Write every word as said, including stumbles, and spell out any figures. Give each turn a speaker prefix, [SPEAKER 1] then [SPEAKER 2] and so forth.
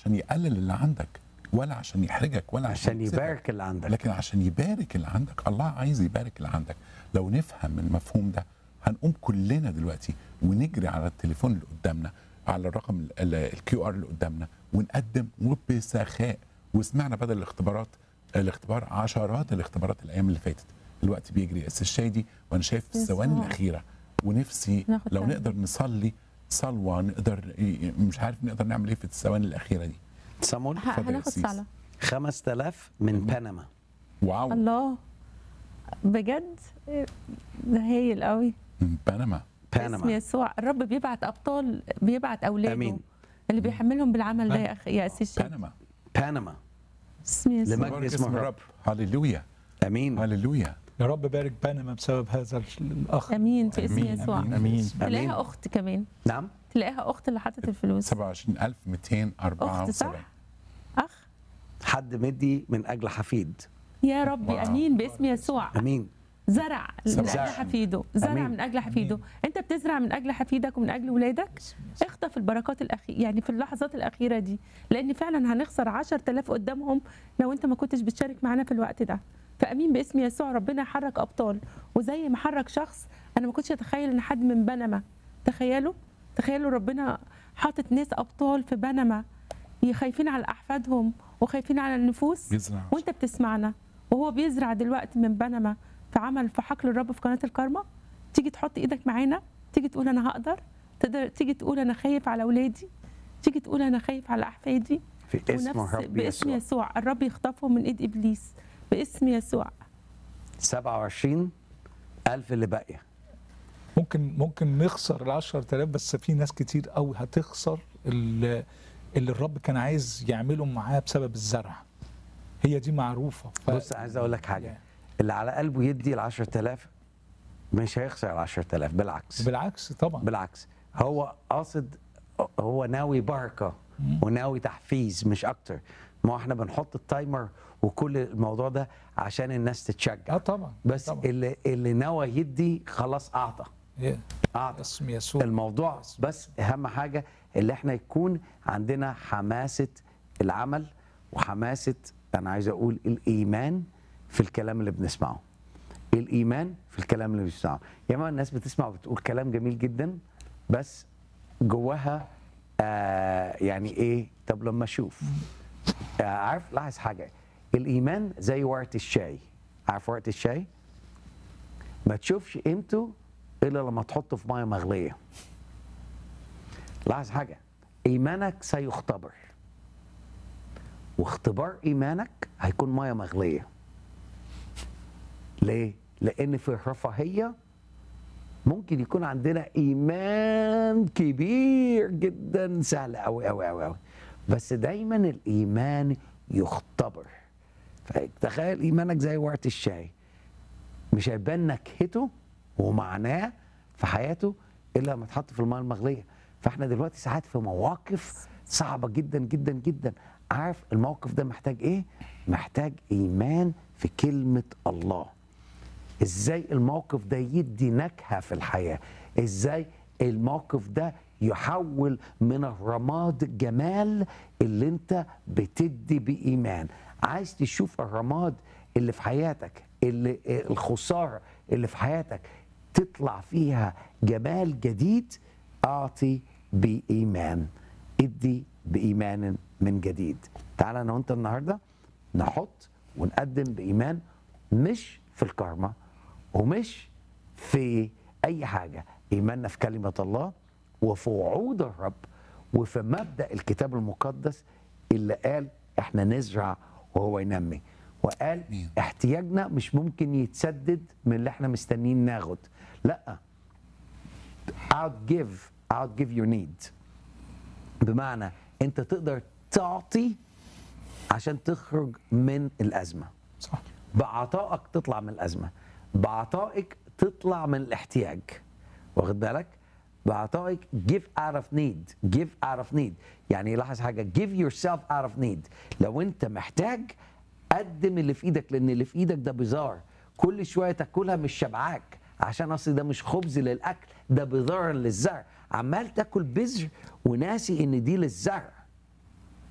[SPEAKER 1] عشان يقلل اللي عندك ولا عشان يحرجك ولا عشان,
[SPEAKER 2] عشان
[SPEAKER 1] يكسفك.
[SPEAKER 2] يبارك اللي عندك.
[SPEAKER 1] لكن عشان يبارك اللي عندك. الله عايز يبارك اللي عندك. لو نفهم المفهوم ده هنقوم كلنا دلوقتي ونجري على التليفون اللي قدامنا، على الرقم الكيو ار اللي قدامنا، ونقدم وبسخاء. وسمعنا بدل الاختبارات الاختبار عشرات الاختبارات الايام اللي فاتت. الوقت بيجري بس الشادي وانا شايف الثواني الاخيره، ونفسي لو نقدر نصلي صلوه، نقدر مش عارف نقدر نعمل ايه في الثواني الاخيره دي.
[SPEAKER 2] صامول
[SPEAKER 3] هناخد صلاة.
[SPEAKER 2] خمسة آلاف من بنما.
[SPEAKER 1] واو.
[SPEAKER 3] الله بجد ده هايل قوي.
[SPEAKER 1] من بنما.
[SPEAKER 3] باسم
[SPEAKER 2] بنما.
[SPEAKER 3] يسوع الرب بيبعت ابطال، بيبعت اولاده
[SPEAKER 2] أمين.
[SPEAKER 3] اللي بيحملهم بالعمل ده يا اخي يا اسيس.
[SPEAKER 1] بنما.
[SPEAKER 2] بنما.
[SPEAKER 3] باسم يسوع.
[SPEAKER 2] لمجد
[SPEAKER 1] مبارك
[SPEAKER 2] اسم
[SPEAKER 1] اسم
[SPEAKER 2] الرب.
[SPEAKER 1] الرب. هللويا.
[SPEAKER 2] امين.
[SPEAKER 1] هللويا.
[SPEAKER 4] يا رب بارك بنما بسبب هذا الاخ.
[SPEAKER 3] امين في اسم
[SPEAKER 1] أمين.
[SPEAKER 3] يسوع.
[SPEAKER 4] امين
[SPEAKER 2] امين.
[SPEAKER 3] تلاقيها اخت كمان،
[SPEAKER 2] نعم.
[SPEAKER 3] تلاقيها اخت اللي حطت الفلوس.
[SPEAKER 1] سبعة وعشرين ألف ومئتين وأربعة
[SPEAKER 3] اخت صح؟
[SPEAKER 1] وسبعين.
[SPEAKER 3] اخ
[SPEAKER 2] حد مدي من اجل حفيد.
[SPEAKER 3] يا ربي
[SPEAKER 1] واو.
[SPEAKER 3] امين باسم يسوع.
[SPEAKER 2] امين.
[SPEAKER 3] زرع من
[SPEAKER 1] زرع.
[SPEAKER 3] اجل حفيده، زرع
[SPEAKER 2] أمين.
[SPEAKER 3] من اجل حفيده. انت بتزرع من اجل حفيدك ومن اجل ولادك. اخطف البركات الاخيره يعني في اللحظات الاخيره دي، لان فعلا هنخسر عشرة آلاف قدامهم لو انت ما كنتش بتشارك معانا في الوقت ده. فامين باسم يسوع ربنا يحرك ابطال، وزي ما حرك شخص انا ما كنتش اتخيل ان حد من بنما. تخيلوا تخيلوا ربنا حاطط ناس ابطال في بنما خايفين على احفادهم وخايفين على النفوس،
[SPEAKER 1] بيزرع.
[SPEAKER 3] وانت بتسمعنا وهو بيزرع دلوقتي من بنما في عمل في حقل الرب في قناه الكارما. تيجي تحط ايدك معانا، تيجي تقول انا هقدر، تقدر تيجي تقول انا خايف على اولادي، تيجي تقول انا خايف على احفادي.
[SPEAKER 2] في اسم
[SPEAKER 3] ونفس
[SPEAKER 2] الرب
[SPEAKER 3] باسم
[SPEAKER 2] يسوع.
[SPEAKER 3] يسوع الرب يخطفهم من ايد ابليس باسم يسوع.
[SPEAKER 2] سبعة وعشرين ألف اللي باقيه.
[SPEAKER 4] ممكن ممكن نخسر ال عشرة آلاف، بس في ناس كتير قوي هتخسر اللي, اللي الرب كان عايز يعمله معاه بسبب الزرع. هي دي معروفه. ف...
[SPEAKER 2] بص عايز اقول لك حاجه، اللي على قلبه يدي ال عشرة آلاف مش هيخسر ال عشرة آلاف، بالعكس.
[SPEAKER 4] بالعكس طبعا.
[SPEAKER 2] بالعكس هو قاصد، هو ناوي بركه وناوي تحفيز مش اكتر. ما احنا بنحط التايمر وكل الموضوع ده عشان الناس تتشجع.
[SPEAKER 4] اه طبعا.
[SPEAKER 2] بس
[SPEAKER 4] طبعا.
[SPEAKER 2] اللي اللي ناوي يدي خلاص اعطى.
[SPEAKER 4] إيه.
[SPEAKER 2] اعطى.
[SPEAKER 4] اسم يسوع.
[SPEAKER 2] الموضوع بس اهم حاجه اللي احنا يكون عندنا حماسه العمل وحماسه، انا عايز اقول الايمان في الكلام اللي بنسمعه. الايمان في الكلام اللي بنسمعه. يا جماعه الناس بتسمع وبتقول كلام جميل جدا بس جواها آه يعني ايه؟ طب لما اشوف. آه عارف لاحظ حاجه، الايمان زي ورقه الشاي. عارف ورقه الشاي؟ ما تشوفش قيمته الا لما تحطه في ميه مغليه. لاحظ حاجه، ايمانك سيختبر، واختبار ايمانك هيكون ميه مغليه. ليه؟ لان في الرفاهيه ممكن يكون عندنا ايمان كبير جدا سهل قوي قوي قوي قوي، بس دايما الايمان يختبر. فتخيل ايمانك زي ورقه الشاي، مش هيبان نكهته ومعناه في حياته الا لما تحط في الماء المغليه. فاحنا دلوقتي ساعات في مواقف صعبه جدا جدا جدا. عارف الموقف ده محتاج ايه؟ محتاج ايمان في كلمه الله. ازاي الموقف ده يدي نكهه في الحياه؟ ازاي الموقف ده يحول من الرماد جمال اللي انت بتدي بايمان؟ عايز تشوف الرماد اللي في حياتك، اللي الخساره اللي في حياتك تطلع فيها جمال جديد؟ اعطي بايمان، ادي بايمان من جديد. تعال انا وانت النهارده نحط ونقدم بايمان، مش في الكارما ومش في اي حاجه. ايماننا في كلمه الله وفي وعود الرب وفي مبدا الكتاب المقدس اللي قال احنا نزرع وهو ينمي، وقال
[SPEAKER 1] مين؟
[SPEAKER 2] احتياجنا مش ممكن يتسدد من اللي احنا مستنيين ناخد. لا، outgive outgive your need. بمعنى انت تقدر تعطي عشان تخرج من الازمه.
[SPEAKER 4] صح.
[SPEAKER 2] بعطائك تطلع من الازمه، بعطائك تطلع من الاحتياج. واخد بالك؟ بعطائك give out of need. give out of need يعني لاحظ حاجه، give yourself out of need. لو انت محتاج قدم اللي في ايدك، لان اللي في ايدك ده بذار كل شويه تاكلها مش شبعاك، عشان اصل ده مش خبز للاكل، ده بذار للزرع. عمال تاكل بذر وناسي ان دي للزرع.